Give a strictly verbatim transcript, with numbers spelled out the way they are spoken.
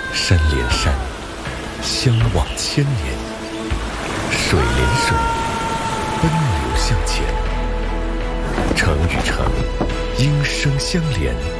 山连山，相望千年；水连水，奔流向前。城与城，音声相连。